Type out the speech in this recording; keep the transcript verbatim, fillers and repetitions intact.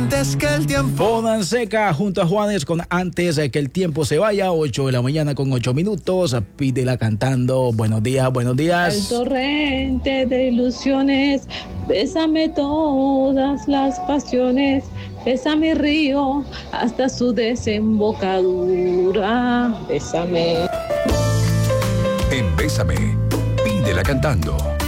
antes que el tiempo. Fonseca junto a Juanes con Antes de que el tiempo se vaya, ocho de la mañana con ocho minutos. Pídela cantando. Buenos días, buenos días. El torrente de ilusiones, bésame todas las pasiones, bésame río hasta su desembocadura, bésame. En Bésame, pídela cantando.